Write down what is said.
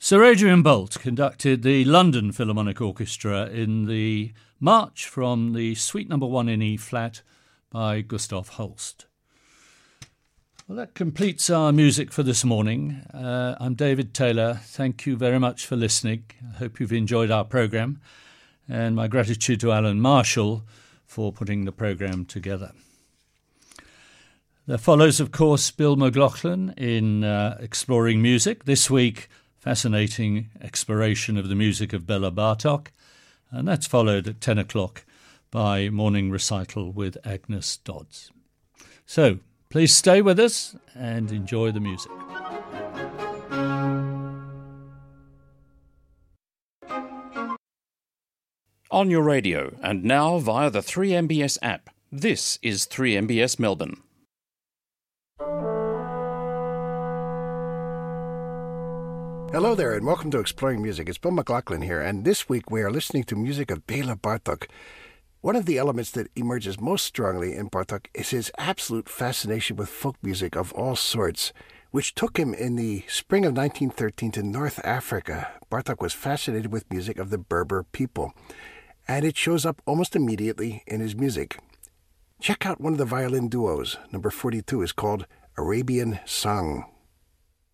Sir Adrian Boult conducted the London Philharmonic Orchestra in the March from the Suite No. 1 in E-flat by Gustav Holst. Well, that completes our music for this morning. I'm David Taylor. Thank you very much for listening. I hope you've enjoyed our programme, and my gratitude to Alan Marshall for putting the programme together. There follows, of course, Bill McLaughlin in Exploring Music. This week, fascinating exploration of the music of Bela Bartok, and that's followed at 10 o'clock by Morning Recital with Agnes Dodds. So, please stay with us and enjoy the music. On your radio and now via the 3MBS app, this is 3MBS Melbourne. Hello there, and welcome to Exploring Music. It's Bill McLaughlin here, and this week we are listening to music of Bela Bartok. One of the elements that emerges most strongly in Bartok is his absolute fascination with folk music of all sorts, which took him in the spring of 1913 to North Africa. Bartok was fascinated with music of the Berber people, and it shows up almost immediately in his music. Check out one of the violin duos. Number 42 is called Arabian Song.